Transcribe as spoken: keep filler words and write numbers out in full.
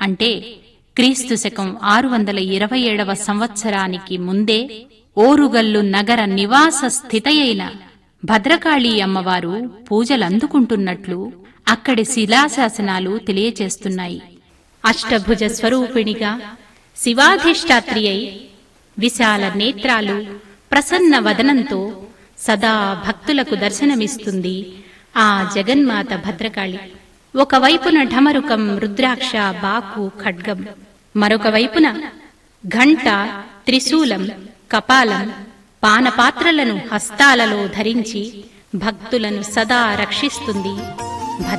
అంటే క్రీస్తు శకం ఆరు వందల ఇరవై ఏడవ సంవత్సరానికి ముందే ఓరుగల్లు నగర నివాస స్థితయైన భద్రకాళీ అమ్మవారు పూజలందుకుంటున్నట్లు అక్కడి శిలాశాసనాలు తెలియచేస్తున్నాయి. అష్టభుజ స్వరూపిణిగా శివాధిష్టాత్రి అయి విశాల నేత్రాలు, ప్రసన్న వదనంతో సదా భక్తులకు దర్శనమిస్తుంది ఆ జగన్మాత భద్రకాళి. ఒకవైపున ఢమరుకం, రుద్రాక్ష, బాకు, ఖడ్గం, మరొక వైపున ఘంట, త్రిశూలం, కపాలం, పానపాత్రలను హస్తాలలో ధరించి భక్తులను సదా రక్షిస్తుంది.